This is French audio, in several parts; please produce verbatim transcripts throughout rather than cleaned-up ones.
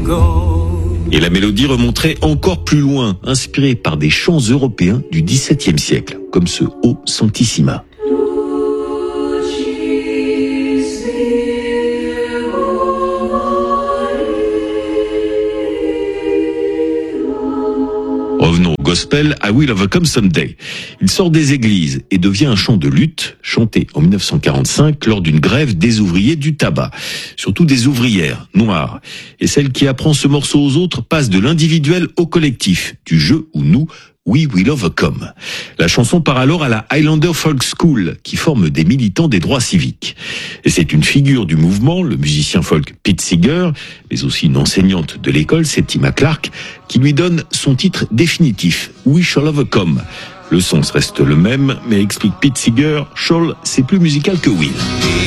Et la mélodie remonterait encore plus loin, inspirée par des chants européens du dix-septième siècle, comme ce O Santissima. Revenons au gospel, I Will Overcome Someday. Il sort des églises et devient un chant de lutte, chanté en mille neuf cent quarante-cinq lors d'une grève des ouvriers du tabac. Surtout des ouvrières noires. Et celle qui apprend ce morceau aux autres passe de l'individuel au collectif, du je ou nous, We Will Overcome. La chanson part alors à la Highlander Folk School, qui forme des militants des droits civiques. Et c'est une figure du mouvement, le musicien folk Pete Seeger, mais aussi une enseignante de l'école, Septima Clark, qui lui donne son titre définitif, We Shall Overcome. Le sens reste le même, mais explique Pete Seeger, Shall, c'est plus musical que Will.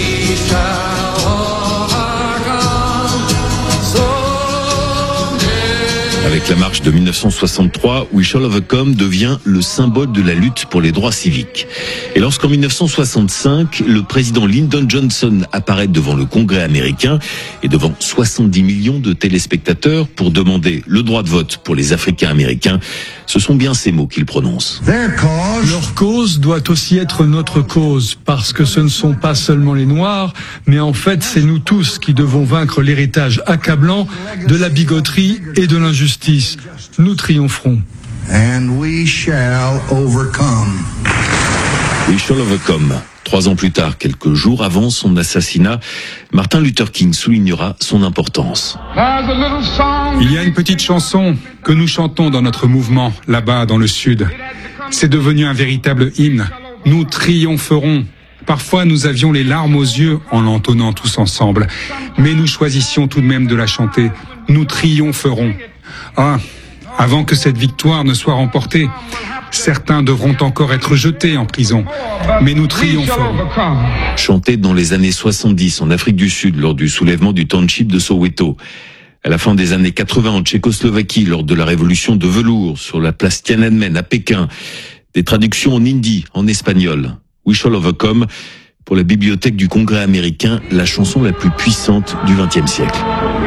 Avec la marche de mille neuf cent soixante-trois, We Shall Overcome devient le symbole de la lutte pour les droits civiques. Et lorsqu'en mille neuf cent soixante-cinq, le président Lyndon Johnson apparaît devant le Congrès américain et devant soixante-dix millions de téléspectateurs pour demander le droit de vote pour les Africains américains, ce sont bien ces mots qu'il prononce. Leur cause doit aussi être notre cause, parce que ce ne sont pas seulement les Noirs, mais en fait c'est nous tous qui devons vaincre l'héritage accablant de la bigoterie et de l'injustice. Nous triompherons. And we shall overcome. We shall overcome. Trois ans plus tard, quelques jours avant son assassinat, Martin Luther King soulignera son importance. Il y a une petite chanson que nous chantons dans notre mouvement, là-bas dans le sud. C'est devenu un véritable hymne. Nous triompherons. Parfois, nous avions les larmes aux yeux en l'entonnant tous ensemble. Mais nous choisissions tout de même de la chanter. Nous triompherons. Ah, avant que cette victoire ne soit remportée, certains devront encore être jetés en prison, mais nous triompherons. Chanté dans les années soixante-dix en Afrique du Sud lors du soulèvement du township de Soweto. À la fin des années quatre-vingts en Tchécoslovaquie lors de la révolution de velours sur la place Tiananmen à Pékin. Des traductions en hindi, en espagnol. We Shall Overcome, pour la bibliothèque du Congrès américain, la chanson la plus puissante du vingtième siècle.